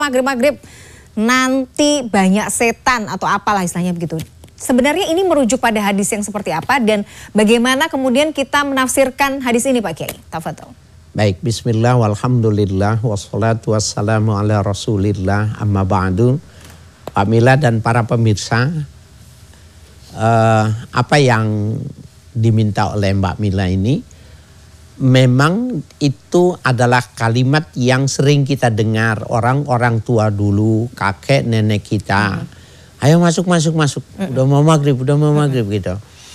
maghrib nanti banyak setan atau apalah istilahnya begitu. Sebenarnya ini merujuk pada hadis yang seperti apa dan bagaimana kemudian kita menafsirkan hadis ini Pak Kiai? Tafadhol. Baik, bismillah walhamdulillah wassalatu wassalamu ala rasulillah amma ba'du. Pak Mila dan para pemirsa, apa yang diminta oleh Mbak Mila ini memang itu adalah kalimat yang sering kita dengar orang-orang tua dulu, kakek nenek kita. Ayo masuk. Udah mau maghrib gitu.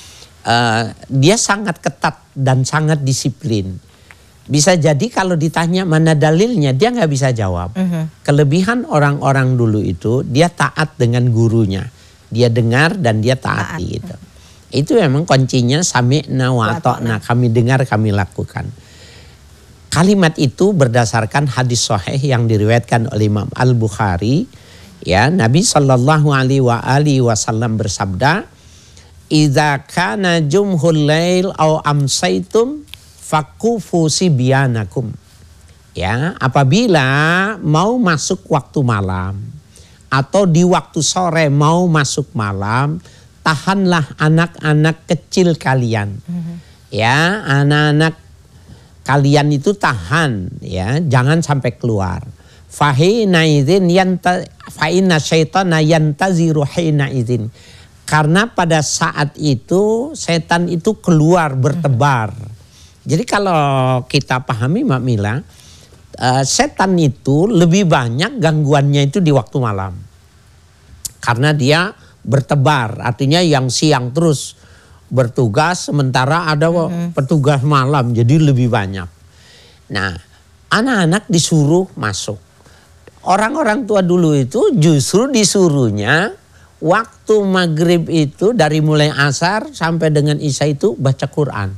Dia sangat ketat dan sangat disiplin. Bisa jadi kalau ditanya mana dalilnya dia nggak bisa jawab. Kelebihan orang-orang dulu itu dia taat dengan gurunya. Dia dengar dan dia taati gitu. Itu memang kuncinya sami'na wa ata'na, kami dengar kami lakukan. Kalimat itu berdasarkan hadis sahih yang diriwayatkan oleh Imam Al-Bukhari. Ya, Nabi sallallahu alaihi wasallam bersabda, "Idza kana jumhul lail aw amsaitum fakufu sibyanakum." Ya, apabila mau masuk waktu malam atau di waktu sore mau masuk malam, tahanlah anak-anak kecil kalian. Ya, anak-anak kalian itu tahan ya, jangan sampai keluar. Fahina idzin fa'inna syaitana yantaziru hina idzin. Karena pada saat itu setan itu keluar bertebar. Jadi kalau kita pahami Mbak Mila, setan itu lebih banyak gangguannya itu di waktu malam. Karena dia bertebar, artinya yang siang terus bertugas sementara ada petugas malam, jadi lebih banyak. Nah, anak-anak disuruh masuk. Orang-orang tua dulu itu justru disuruhnya waktu maghrib itu dari mulai asar sampai dengan isya itu baca Quran.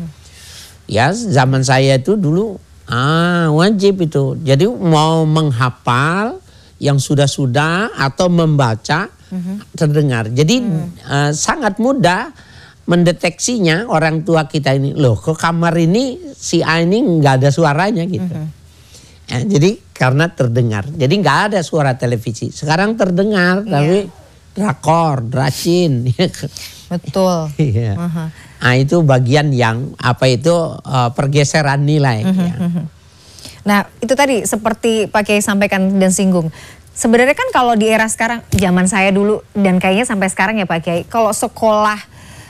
Ya, zaman saya itu dulu wajib itu. Jadi mau menghafal yang sudah-sudah atau membaca terdengar. Jadi sangat mudah mendeteksinya orang tua kita ini. Loh, ke kamar ini si A ini nggak ada suaranya gitu. Ya, jadi karena terdengar. Jadi nggak ada suara televisi. Sekarang terdengar tapi drakor, dracin. Betul. Iya. Nah, itu bagian yang apa itu pergeseran nilai. Ya. Nah, itu tadi seperti Pak Kiai sampaikan dan singgung. Sebenarnya kan kalau di era sekarang, zaman saya dulu dan kayaknya sampai sekarang ya Pak Kiai, kalau sekolah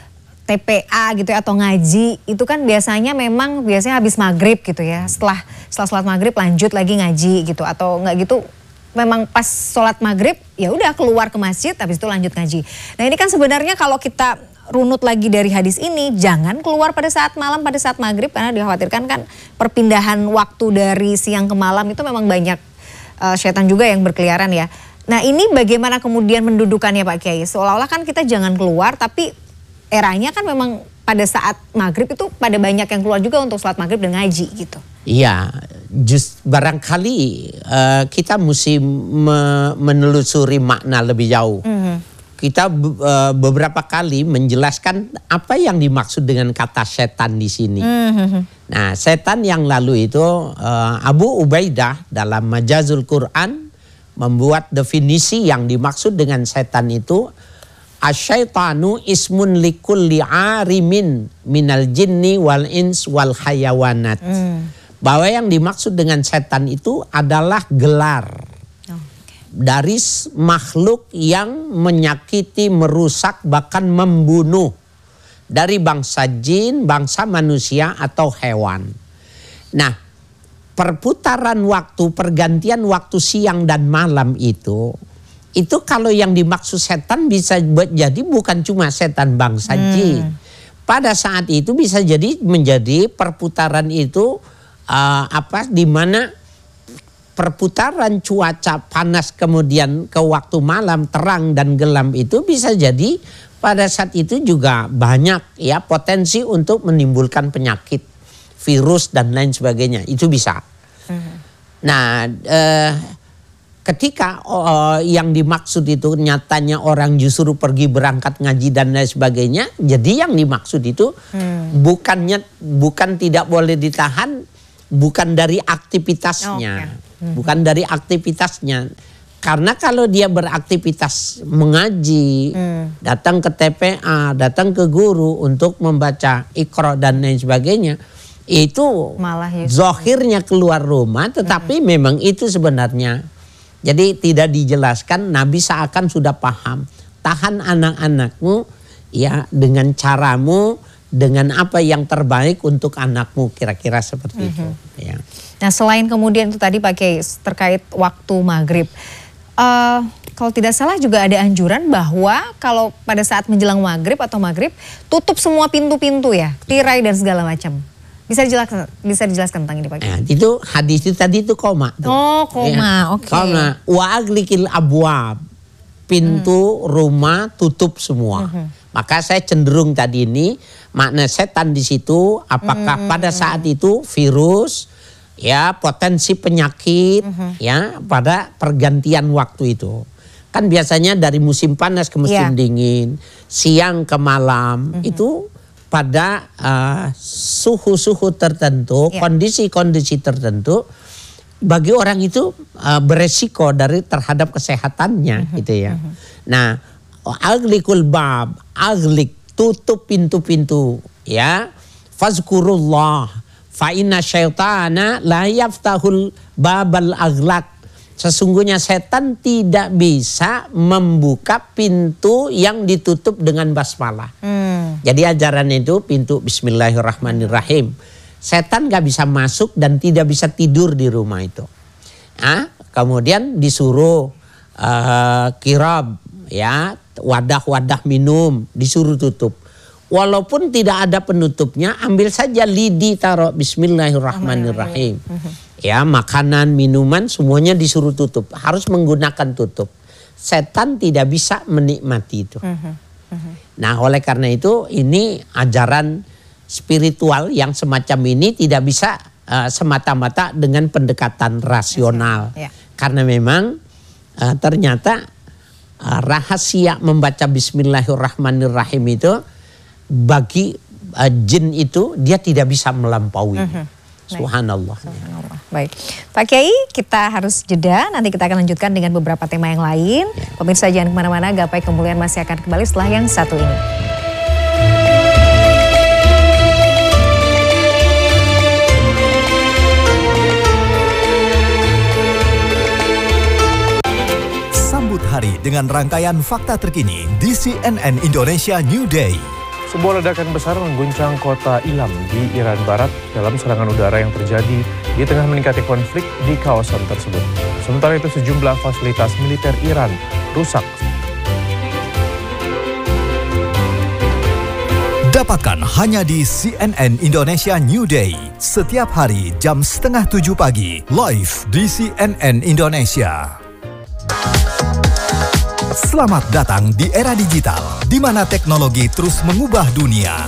TPA gitu ya, atau ngaji itu kan biasanya habis maghrib gitu ya. Setelah sholat maghrib lanjut lagi ngaji gitu, atau enggak gitu memang pas sholat maghrib ya udah keluar ke masjid habis itu lanjut ngaji. Nah, ini kan sebenarnya kalau kita runut lagi dari hadis ini, jangan keluar pada saat malam, pada saat maghrib, karena dikhawatirkan kan perpindahan waktu dari siang ke malam itu memang banyak setan juga yang berkeliaran ya. Nah, ini bagaimana kemudian mendudukannya Pak Kiai? Seolah-olah kan kita jangan keluar, tapi eranya kan memang pada saat maghrib itu pada banyak yang keluar juga untuk sholat maghrib dan ngaji gitu. Iya, barangkali kita mesti menelusuri makna lebih jauh. Kita beberapa kali menjelaskan apa yang dimaksud dengan kata setan di sini. Nah, setan yang lalu itu Abu Ubaidah dalam Majazul Quran membuat definisi yang dimaksud dengan setan itu asyaitanu ismun likulli arimin minal jinni wal ins wal hayawanat. Bahwa yang dimaksud dengan setan itu adalah gelar dari makhluk yang menyakiti, merusak, bahkan membunuh dari bangsa jin, bangsa manusia atau hewan. Nah, perputaran waktu, pergantian waktu siang dan malam itu kalau yang dimaksud setan bisa jadi bukan cuma setan bangsa jin. Pada saat itu bisa jadi menjadi perputaran itu di mana perputaran cuaca panas kemudian ke waktu malam terang dan gelap itu bisa jadi pada saat itu juga banyak ya potensi untuk menimbulkan penyakit, virus dan lain sebagainya, itu bisa. Nah, ketika yang dimaksud itu nyatanya orang justru pergi berangkat ngaji dan lain sebagainya, jadi yang dimaksud itu bukan tidak boleh ditahan, bukan dari aktivitasnya. bukan dari aktivitasnya. Karena kalau dia beraktivitas mengaji, datang ke TPA, datang ke guru untuk membaca Iqra dan lain sebagainya, itu malah zahirnya keluar rumah, tetapi memang itu sebenarnya. Jadi tidak dijelaskan, Nabi seakan sudah paham. Tahan anak-anakmu ya dengan caramu, dengan apa yang terbaik untuk anakmu, kira-kira seperti itu. Ya. Nah selain kemudian itu tadi Pak Kiai terkait waktu maghrib. Kalau tidak salah juga ada anjuran bahwa kalau pada saat menjelang maghrib atau maghrib tutup semua pintu-pintu ya, tirai dan segala macam. Bisa dijelaskan tentang ini Pak Kiai? Nah, itu hadis itu tadi itu koma. Tuh. Oh koma, ya. oke. Koma. Wa aglikil abwab. Pintu rumah tutup semua. Maka saya cenderung tadi ini makna setan di situ. Apakah pada saat itu virus? Ya potensi penyakit ya pada pergantian waktu itu. Kan biasanya dari musim panas ke musim dingin, siang ke malam itu pada suhu-suhu tertentu, kondisi-kondisi tertentu bagi orang itu beresiko dari terhadap kesehatannya gitu ya. Nah, aglikul bab, aglik tutup pintu-pintu ya. Fazkurullah fa inna syaitana la yaftahul babal aghlaq. Sesungguhnya setan tidak bisa membuka pintu yang ditutup dengan basmalah. Jadi ajaran itu pintu bismillahirrahmanirrahim. Setan gak bisa masuk dan tidak bisa tidur di rumah itu. Kemudian disuruh kirab ya, wadah-wadah minum disuruh tutup. Walaupun tidak ada penutupnya, ambil saja lidi taruh bismillahirrahmanirrahim. Ya, makanan, minuman semuanya disuruh tutup. Harus menggunakan tutup. Setan tidak bisa menikmati itu. Nah, oleh karena itu ini ajaran spiritual yang semacam ini tidak bisa semata-mata dengan pendekatan rasional. Karena memang ternyata rahasia membaca bismillahirrahmanirrahim itu bagi jin itu dia tidak bisa melampaui. Subhanallah. Subhanallah. Baik, Pak Kiai, kita harus jeda. Nanti kita akan lanjutkan dengan beberapa tema yang lain. Pemirsa jangan kemana-mana, Gapai Kemuliaan masih akan kembali setelah yang satu ini. Sambut hari dengan rangkaian fakta terkini di CNN Indonesia New Day. Sebuah ledakan besar mengguncang kota Ilam di Iran Barat dalam serangan udara yang terjadi di tengah meningkatnya konflik di kawasan tersebut. Sementara itu sejumlah fasilitas militer Iran rusak. Dapatkan hanya di CNN Indonesia New Day. Setiap hari jam 6:30 pagi, live di CNN Indonesia. Selamat datang di era digital, di mana teknologi terus mengubah dunia.